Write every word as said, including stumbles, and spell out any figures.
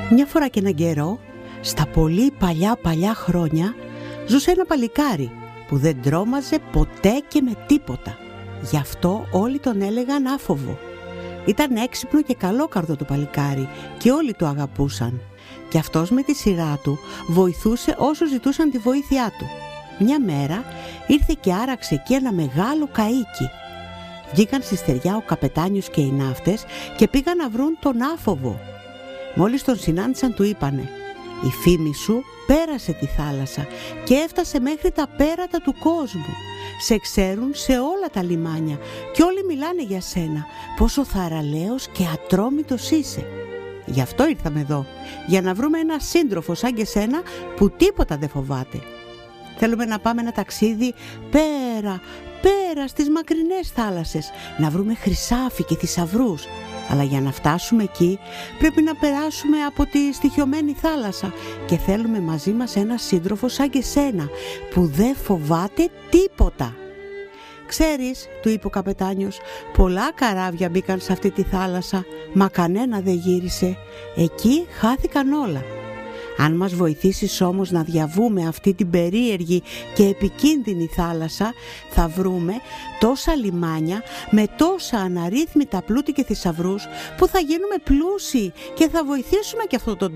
Μια φορά και έναν καιρό, στα πολύ παλιά παλιά χρόνια, ζούσε ένα παλικάρι που δεν τρόμαζε ποτέ και με τίποτα. Γι' αυτό όλοι τον έλεγαν άφοβο. Ήταν έξυπνο και καλόκαρδο το παλικάρι και όλοι το αγαπούσαν. Και αυτός με τη σειρά του βοηθούσε όσους ζητούσαν τη βοήθειά του. Μια μέρα ήρθε και άραξε εκεί ένα μεγάλο καΐκι. Βγήκαν στη στεριά ο καπετάνιος και οι ναύτες και πήγαν να βρουν τον άφοβο. Μόλις τον συνάντησαν του είπανε: «Η φήμη σου πέρασε τη θάλασσα και έφτασε μέχρι τα πέρατα του κόσμου. Σε ξέρουν σε όλα τα λιμάνια και όλοι μιλάνε για σένα, πόσο θαραλέος και ατρόμητος είσαι. Γι' αυτό ήρθαμε εδώ, για να βρούμε ένα σύντροφο σαν και σένα που τίποτα δεν φοβάται. Θέλουμε να πάμε ένα ταξίδι πέρα, πέρα στις μακρινές θάλασσες, να βρούμε χρυσάφι και θησαυρούς. Αλλά για να φτάσουμε εκεί πρέπει να περάσουμε από τη στοιχειωμένη θάλασσα και θέλουμε μαζί μας ένα σύντροφο σαν και σένα που δεν φοβάται τίποτα». «Ξέρεις», του είπε ο καπετάνιος, «πολλά καράβια μπήκαν σε αυτή τη θάλασσα, μα κανένα δεν γύρισε. Εκεί χάθηκαν όλα. Αν μας βοηθήσεις όμως να διαβούμε αυτή την περίεργη και επικίνδυνη θάλασσα, θα βρούμε τόσα λιμάνια με τόσα αναρρύθμιτα πλούτη και θησαυρούς που θα γίνουμε πλούσιοι και θα βοηθήσουμε και αυτόν τον